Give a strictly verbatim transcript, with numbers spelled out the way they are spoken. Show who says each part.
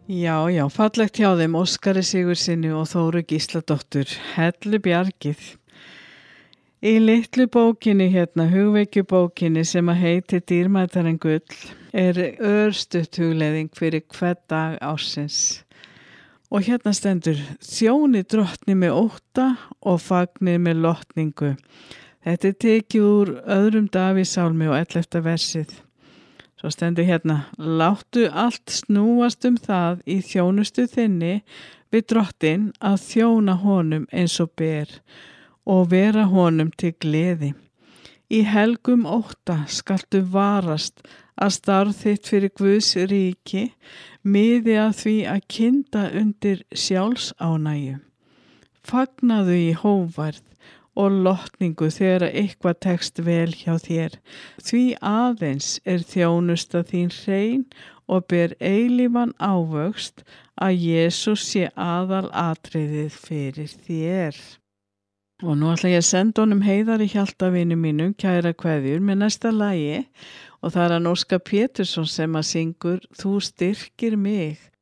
Speaker 1: Já, já, fallegt hjá þeim Óskari Sigurðssyni og Þóru Gísladóttur, Hellu bjargið. Í litlu bókinni hérna, hugvekjubókinni sem að heiti Dýrmætari en gull, er örstutt hugleiðing fyrir hvern dag ársins. Og hérna stendur: þjóni drottni með ótta og fagnið með lotningu. Þetta er tekið úr öðrum Davíðssálmi og ellefta versið. Svo stendur hérna: láttu allt snúast um það í þjónustu þinni við drottinn að þjóna honum eins og ber og vera honum til gleði. Í helgum ótta skaltu varast að starf þitt fyrir Guðs ríki miði að því að kynda undir sjálfsánægju. Fagnaðu í hógværð og lotningu þegar eitthvað tekst vel hjá þér, því aðeins er þjónusta þín hrein og ber eilífan ávöxt að Jesús sé aðal atriðið fyrir þér. Og nú ætla ég að senda honum Heiðari Hjaltavini mínum kæra kveðjur með næsta lagi, og það er hann Óskar Pétursson sem að syngur Þú styrkir mig.